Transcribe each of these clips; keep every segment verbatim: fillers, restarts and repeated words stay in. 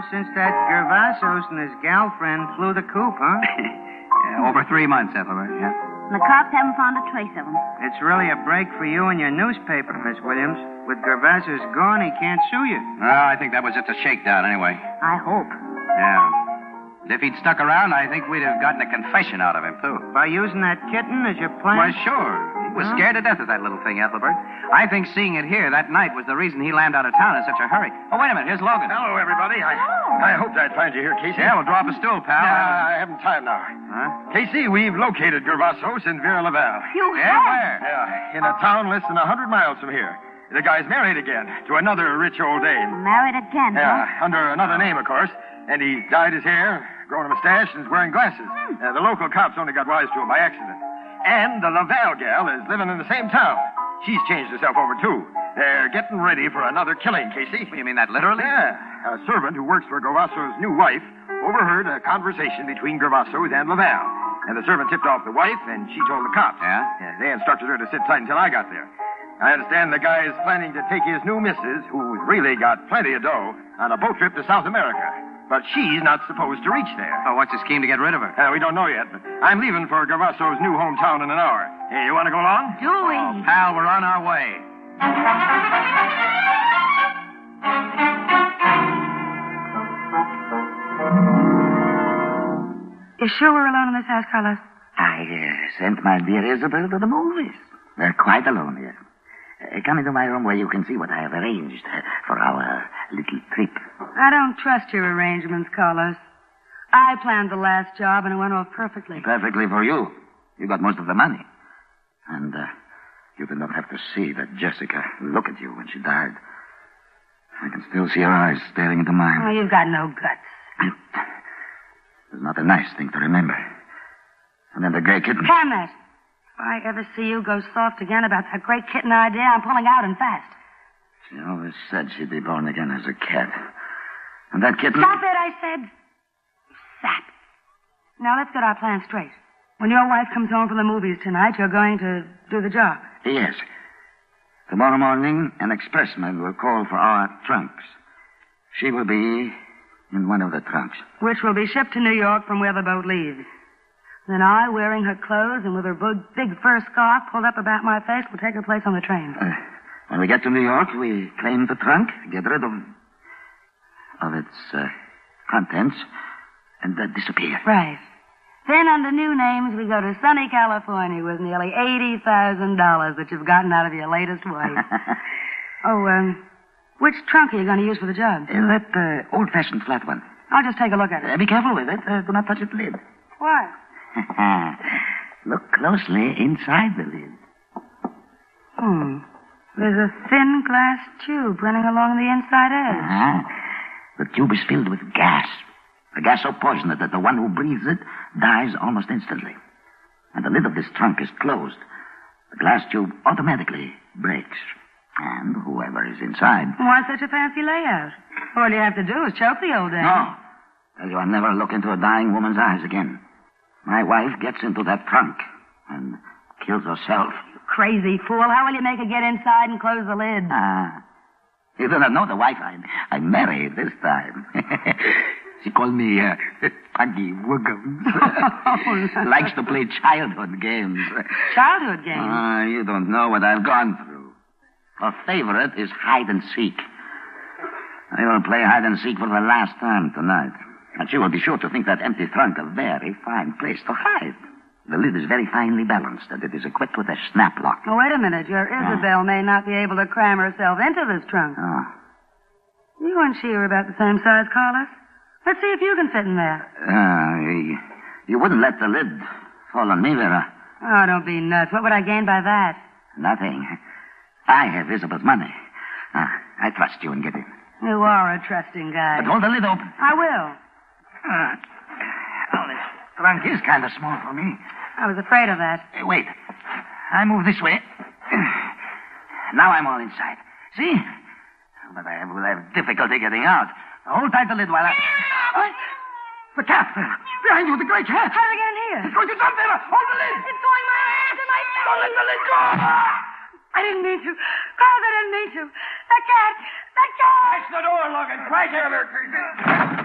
since that Gervasos and his gal friend flew the coop, huh? Yeah, over three months, Ethelbert, yeah. The cops haven't found a trace of him. It's really a break for you and your newspaper, Miss Williams. With Gervasos gone, he can't sue you. Well, I think that was just a shakedown anyway. I hope. Yeah. And if he'd stuck around, I think we'd have gotten a confession out of him, too. By using that kitten as your plan? Why, sure. He was Huh? scared to death of that little thing, Ethelbert. I think seeing it here that night was the reason he landed out of town in such a hurry. Oh, wait a minute. Here's Logan. Hello, everybody. I I hoped I'd find you here, Casey. Yeah, we'll draw up a stool, pal. Nah, I haven't time now. Huh? Casey, we've located Gervasos in Vera Laval. You Yeah, have? where? Yeah, in a town less than a hundred miles from here. The guy's married again to another rich old dame. Married again, Yeah, huh? under another name, of course. And he dyed his hair, grown a mustache, and is wearing glasses. Uh, the local cops only got wise to him by accident. And the Laval gal is living in the same town. She's changed herself over, too. They're getting ready for another killing, Casey. You mean that literally? Yeah. A servant who works for Gervaso's new wife overheard a conversation between Gervasos and Laval. And the servant tipped off the wife, and she told the cops. Yeah? Yeah, they instructed her to sit tight until I got there. I understand the guy is planning to take his new missus, who's really got plenty of dough, on a boat trip to South America. But she's not supposed to reach there. Oh, what's the scheme to get rid of her? Uh, we don't know yet, but I'm leaving for Gervaso's new hometown in an hour. Hey, you want to go along? Do we? Oh, pal, we're on our way. You sure we're alone in this house, Carlos? I uh, sent my dear Isabel to the movies. They're quite alone here. Uh, come into my room where you can see what I have arranged uh, for our little trip. I don't trust your arrangements, Carlos. I planned the last job, and it went off perfectly. Perfectly for you. You got most of the money. And uh, you did not have to see that Jessica look at you when she died. I can still see her eyes staring into mine. Oh, you've got no guts. It was not a nice thing to remember. And then the gray kitten. Can that? If I ever see you go soft again about that great kitten idea, I'm pulling out and fast. She always said she'd be born again as a cat. And that kitten... Stop it, I said. Sap. Now, let's get our plans straight. When your wife comes home from the movies tonight, you're going to do the job. Yes. Tomorrow morning, an expressman will call for our trunks. She will be in one of the trunks. Which will be shipped to New York from where the boat leaves. Then I, wearing her clothes and with her big, big fur scarf pulled up about my face, will take her place on the train. Uh, when we get to New York, we claim the trunk, get rid of, of its uh, contents, and uh, disappear. Right. Then, under new names, we go to sunny California with nearly eighty thousand dollars that you've gotten out of your latest wife. Oh, um, which trunk are you going to use for the job? Uh, that uh, old-fashioned flat one. I'll just take a look at it. Uh, be careful with it. Uh, do not touch its lid. Why? Look closely inside the lid. Hmm. There's a thin glass tube running along the inside edge. Uh-huh. The tube is filled with gas. A gas so poisonous that the one who breathes it dies almost instantly. And the lid of this trunk is closed. The glass tube automatically breaks. And whoever is inside... Why such a fancy layout? All you have to do is choke the old dame. No. Tell you, I'll never look into a dying woman's eyes again. My wife gets into that trunk and kills herself. You crazy fool. How will you make her get inside and close the lid? Ah. You do not know the wife I, I married this time. She called me uh, Puggy Woogums. Oh, no. Likes to play childhood games. Childhood games? Ah, you don't know what I've gone through. Her favorite is hide and seek. I will play hide and seek for the last time tonight. And she will be sure to think that empty trunk a very fine place to hide. The lid is very finely balanced, and it is equipped with a snap lock. Oh, wait a minute. Your Isabel may not be able to cram herself into this trunk. Oh. You and she are about the same size, Carlos. Let's see if you can fit in there. Uh, you, you wouldn't let the lid fall on me, Vera. Oh, don't be nuts. What would I gain by that? Nothing. I have Isabel's money. Uh, I trust you in getting. You are a trusting guy. But hold the lid open. I will. Uh, oh, this trunk is kind of small for me. I was afraid of that. Hey, wait. I move this way. Now I'm all inside. See? But I will have difficulty getting out. Hold tight the lid while I... What? The cat. Behind you, the great cat. How did I get in here? It's going to jump, Vera. Hold the lid. It's going my hands in my face. Don't let the lid go. I didn't mean to. Carlos, I didn't mean to. That cat. That cat. Catch the door, Logan. Right here.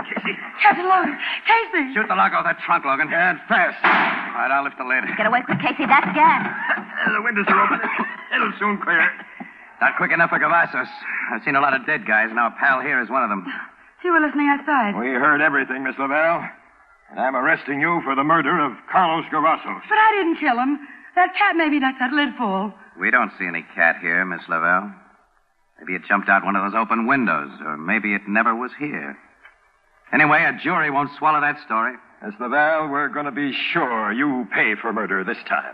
Casey. Captain Logan. Casey. Shoot the lock off that trunk, Logan. And fast. All right, I'll lift the lid. Get away quick, Casey. That's gas. The windows are open. It'll soon clear. Not quick enough for Gavassos. I've seen a lot of dead guys, and our pal here is one of them. You were listening outside. We heard everything, Miss Lavelle. And I'm arresting you for the murder of Carlos Gavassos. But I didn't kill him. That cat maybe let that lid fall. We don't see any cat here, Miss Lavelle. Maybe it jumped out one of those open windows, or maybe it never was here. Anyway, a jury won't swallow that story. Miss Lavelle, we're going to be sure you pay for murder this time.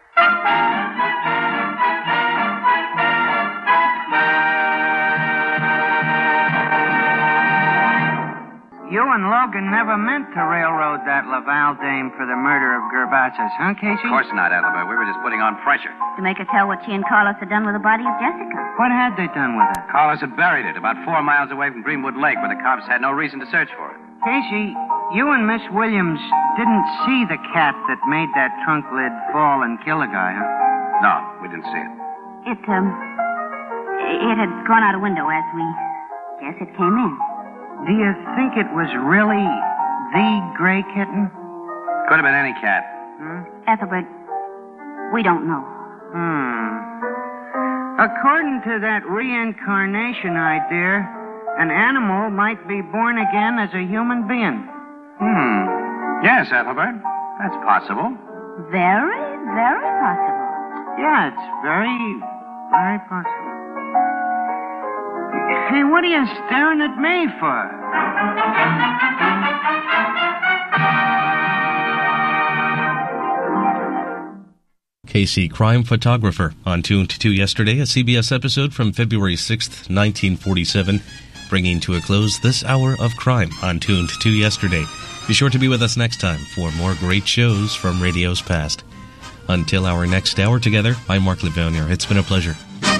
You and Logan never meant to railroad that Laval dame for the murder of Gervassos, huh, Casey? Of course not, Ethelbert. We were just putting on pressure. To make her tell what she and Carlos had done with the body of Jessica. What had they done with her? Carlos had buried it about four miles away from Greenwood Lake, where the cops had no reason to search for it. Casey, you and Miss Williams didn't see the cat that made that trunk lid fall and kill a guy, huh? No, we didn't see it. It, um, it had gone out a window as we guess it came in. Do you think it was really the gray kitten? Could have been any cat. Hmm? Ethelbert, we don't know. Hmm. According to that reincarnation idea, an animal might be born again as a human being. Hmm. Yes, Ethelbert. That's possible. Very, very possible. Yeah, it's very, very possible. Hey, what are you staring at me for? Casey, crime photographer, on Tuned to Yesterday, a C B S episode from February sixth, nineteen forty-seven, bringing to a close this hour of crime on Tuned to Yesterday. Be sure to be with us next time for more great shows from radio's past. Until our next hour together, I'm Mark Levonier. It's been a pleasure.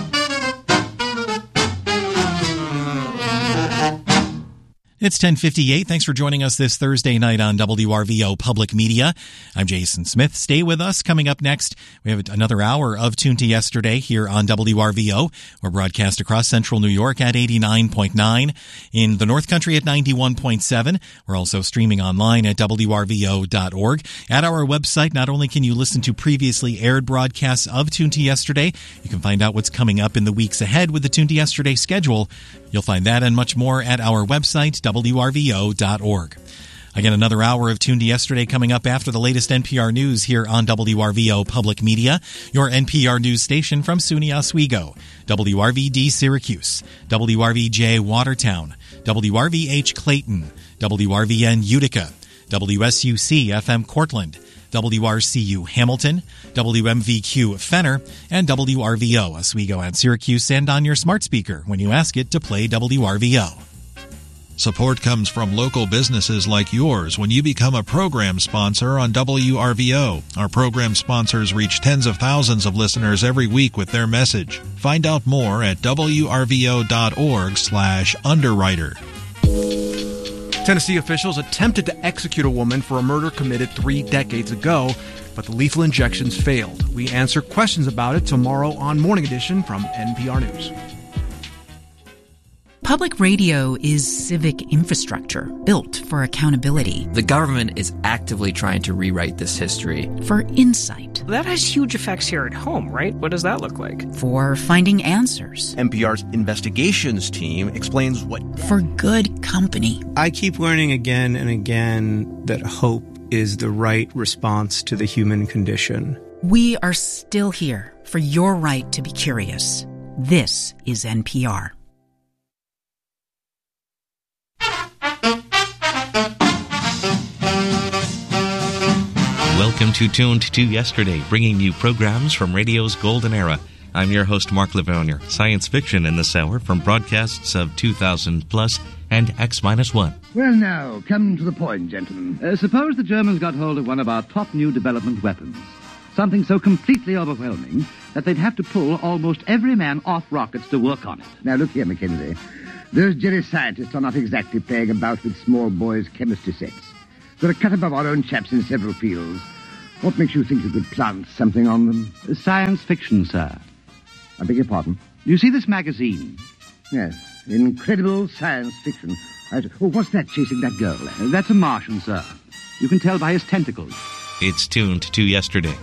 It's ten fifty-eight. Thanks for joining us this Thursday night on W R V O Public Media. I'm Jason Smith. Stay with us. Coming up next, we have another hour of Tune to Yesterday here on W R V O. We're broadcast across central New York at eighty-nine point nine, in the North Country at ninety-one point seven. We're also streaming online at W R V O dot org. At our website, not only can you listen to previously aired broadcasts of Tune to Yesterday, you can find out what's coming up in the weeks ahead with the Tune to Yesterday schedule. You'll find that and much more at our website, W R V O dot org. Again, another hour of Tune to Yesterday coming up after the latest N P R News here on W R V O Public Media, your N P R News station from SUNY Oswego, W R V D Syracuse, W R V J Watertown, W R V H Clayton, W R V N Utica, W S U C F M Cortland, W R C U Hamilton, W M V Q Fenner, and W R V O Oswego and Syracuse, and on your smart speaker when you ask it to play W R V O. Support comes from local businesses like yours when you become a program sponsor on W R V O. Our program sponsors reach tens of thousands of listeners every week with their message. Find out more at W R V O dot org slash underwriter. Tennessee officials attempted to execute a woman for a murder committed three decades ago, but the lethal injections failed. We answer questions about it tomorrow on Morning Edition from N P R News. Public radio is civic infrastructure built for accountability. The government is actively trying to rewrite this history. For insight. That has huge effects here at home, right? What does that look like? For finding answers. N P R's investigations team explains what... For good company. I keep learning again and again that hope is the right response to the human condition. We are still here for your right to be curious. This is N P R. Welcome to Tuned to Yesterday, bringing you programs from radio's golden era. I'm your host, Mark Levonier. Science fiction in this hour from broadcasts of two thousand plus and X minus one. Well, now, come to the point, gentlemen. Uh, suppose the Germans got hold of one of our top new development weapons. Something so completely overwhelming that they'd have to pull almost every man off rockets to work on it. Now, look here, Mackenzie. Those jelly scientists are not exactly playing about with small boys' chemistry sets. They're a cut above our own chaps in several fields. What makes you think you could plant something on them? Uh, science fiction, sir. I beg your pardon? You see this magazine? Yes, incredible science fiction. Right. Oh, what's that chasing that girl? That's a Martian, sir. You can tell by his tentacles. It's tuned to yesterday.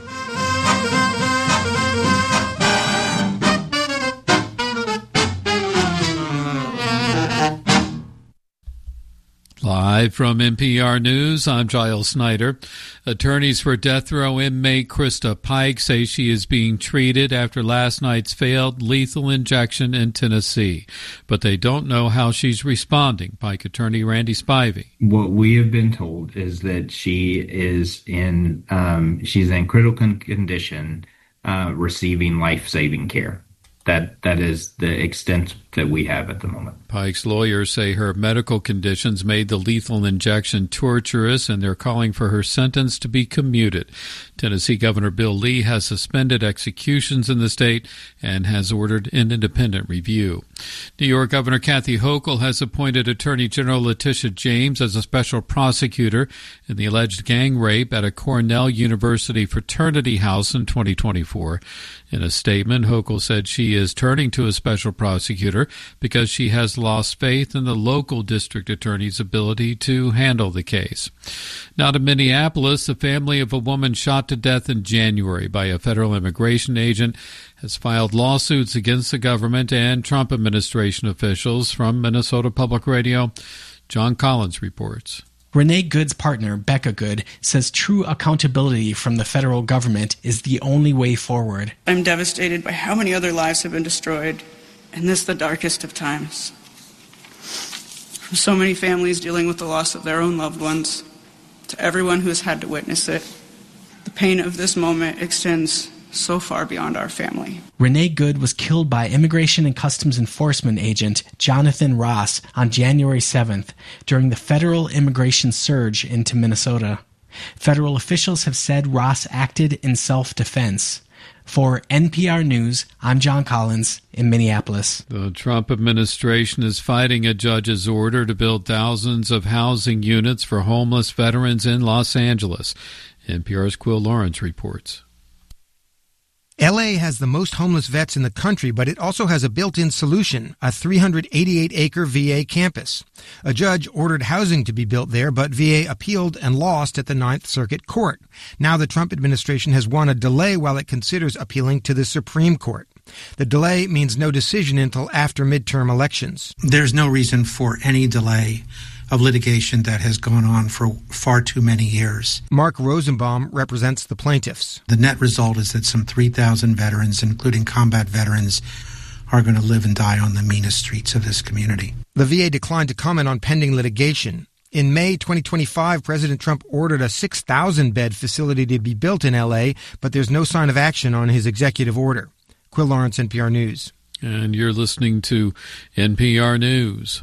Live from N P R News, I'm Giles Snyder. Attorneys for death row inmate Krista Pike say she is being treated after last night's failed lethal injection in Tennessee, but they don't know how she's responding. Pike attorney Randy Spivey. What we have been told is that she is in um, she's in critical condition, uh, receiving life-saving care. That that is the extent that we have at the moment. Pike's lawyers say her medical conditions made the lethal injection torturous, and they're calling for her sentence to be commuted. Tennessee Governor Bill Lee has suspended executions in the state and has ordered an independent review. New York Governor Kathy Hochul has appointed Attorney General Letitia James as a special prosecutor in the alleged gang rape at a Cornell University fraternity house in twenty twenty-four. In a statement, Hochul said she is turning to a special prosecutor because she has lost faith in the local district attorney's ability to handle the case. Now to Minneapolis, the family of a woman shot to death in January by a federal immigration agent has filed lawsuits against the government and Trump administration officials. From Minnesota Public Radio, John Collins reports. Renee Good's partner, Becca Good, says true accountability from the federal government is the only way forward. I'm devastated by how many other lives have been destroyed, and this the darkest of times. From so many families dealing with the loss of their own loved ones, to everyone who has had to witness it, the pain of this moment extends so far beyond our family. Renee Good was killed by Immigration and Customs Enforcement agent Jonathan Ross on January seventh during the federal immigration surge into Minnesota. Federal officials have said Ross acted in self-defense. For N P R News, I'm John Collins in Minneapolis. The Trump administration is fighting a judge's order to build thousands of housing units for homeless veterans in Los Angeles. N P R's Quill Lawrence reports. L A has the most homeless vets in the country, but it also has a built-in solution, a three hundred eighty-eight acre V A campus. A judge ordered housing to be built there, but V A appealed and lost at the Ninth Circuit Court. Now the Trump administration has won a delay while it considers appealing to the Supreme Court. The delay means no decision until after midterm elections. There's no reason for any delay of litigation that has gone on for far too many years. Mark Rosenbaum represents the plaintiffs. The net result is that some three thousand veterans, including combat veterans, are going to live and die on the meanest streets of this community. The V A declined to comment on pending litigation. In May twenty twenty-five, President Trump ordered a six thousand bed facility to be built in L A, but there's no sign of action on his executive order. Quill Lawrence, N P R News. And you're listening to N P R News.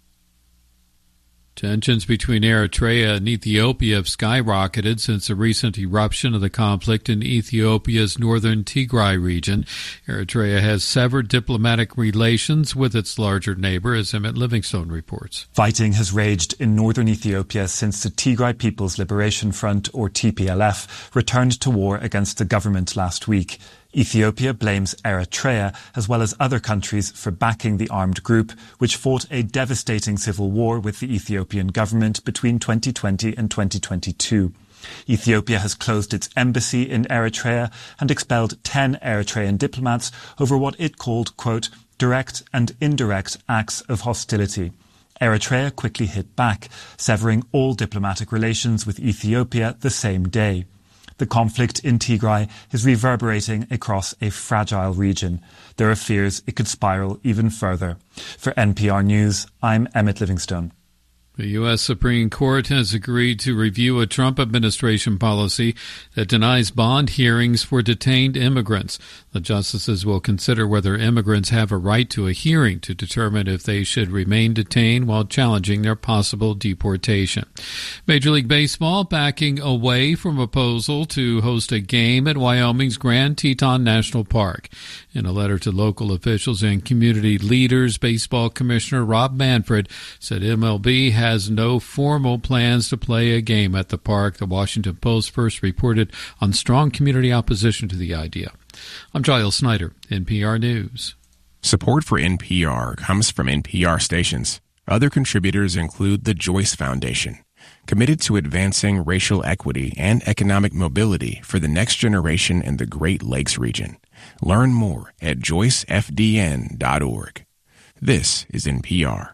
Tensions between Eritrea and Ethiopia have skyrocketed since the recent eruption of the conflict in Ethiopia's northern Tigray region. Eritrea has severed diplomatic relations with its larger neighbor, as Emmett Livingstone reports. Fighting has raged in northern Ethiopia since the Tigray People's Liberation Front, or T P L F, returned to war against the government last week. Ethiopia blames Eritrea, as well as other countries, for backing the armed group, which fought a devastating civil war with the Ethiopian government between twenty twenty and twenty twenty-two. Ethiopia has closed its embassy in Eritrea and expelled ten Eritrean diplomats over what it called, quote, direct and indirect acts of hostility. Eritrea quickly hit back, severing all diplomatic relations with Ethiopia the same day. The conflict in Tigray is reverberating across a fragile region. There are fears it could spiral even further. For N P R News, I'm Emmett Livingstone. The U S Supreme Court has agreed to review a Trump administration policy that denies bond hearings for detained immigrants. The justices will consider whether immigrants have a right to a hearing to determine if they should remain detained while challenging their possible deportation. Major League Baseball backing away from a proposal to host a game at Wyoming's Grand Teton National Park. In a letter to local officials and community leaders, Baseball Commissioner Rob Manfred said M L B has no formal plans to play a game at the park. The Washington Post first reported on strong community opposition to the idea. I'm Giles Snyder, N P R News. Support for N P R comes from N P R stations. Other contributors include the Joyce Foundation, committed to advancing racial equity and economic mobility for the next generation in the Great Lakes region. Learn more at joyce f d n dot org. This is N P R.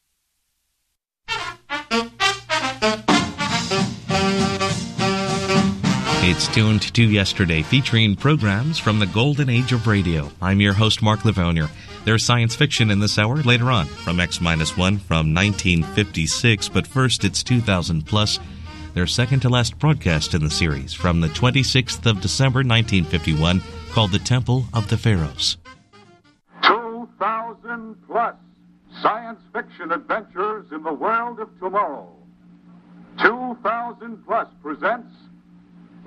It's Tuned to Yesterday, featuring programs from the golden age of radio. I'm your host, Mark Livonier. There's science fiction in this hour later on from X minus one from nineteen fifty-six, but first it's two thousand plus. Their second-to-last broadcast in the series from the twenty-sixth of December, nineteen fifty-one, called The Temple of the Pharaohs. two thousand plus science fiction adventures in the world of tomorrow. two thousand plus presents